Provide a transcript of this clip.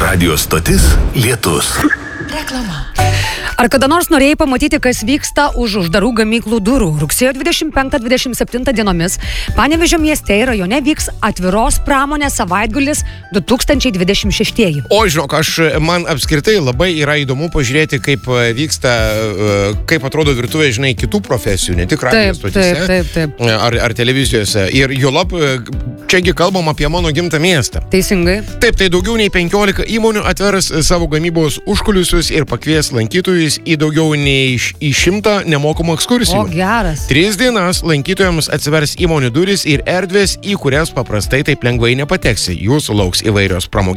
Radio stotis Lietus. Reklama. Ar kada nors norėjai pamatyti, kas vyksta už uždarų gamyklų durų? Rugsėjo 25-27 dienomis Panevėžio mieste ir rajone vyks atviros pramonės savaitgalis 2026. O žinok, man apskritai labai yra įdomu pažiūrėti, kaip vyksta, kaip atrodo virtuvė, žinai, kitų profesijų, ne tik radijo stotise ar televizijose. Ir juolab, čiagi kalbam apie mano gimtą miestą. Teisingai. Taip, tai daugiau nei 15 įmonių atvers savo gamybos užkulisius ir pakvies lankytojus į daugiau nei 100 nemokamų ekskursijų. O, geras. 3 dienas lankytojams atsivers įmonių durys ir erdvės, į kurias paprastai taip lengvai nepateksi. Jūsų lauks įvairios pramoginės